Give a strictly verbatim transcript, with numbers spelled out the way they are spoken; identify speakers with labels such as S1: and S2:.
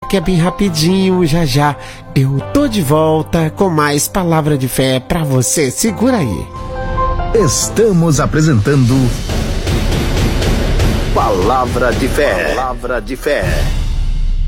S1: que é bem rapidinho. Já já eu tô de volta com mais palavra de fé pra você. Segura aí.
S2: Estamos apresentando Palavra de Fé. Palavra de Fé.